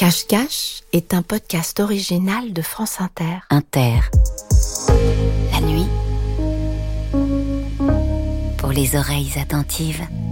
Cache-Cache est un podcast original de France Inter. La nuit, pour les oreilles attentives.